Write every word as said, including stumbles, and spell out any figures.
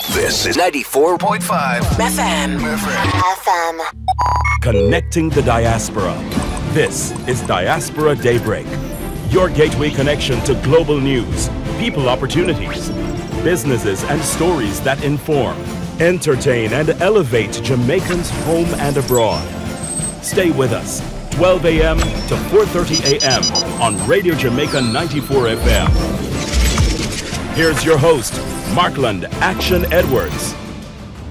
This is ninety-four point five F M. F M. Connecting the diaspora. This is Diaspora Daybreak, your gateway connection to global news, people opportunities, businesses and stories that inform, entertain and elevate Jamaicans home and abroad. Stay with us, twelve a m to four thirty a m on Radio Jamaica ninety-four F M. Here's your host, Markland Action Edwards.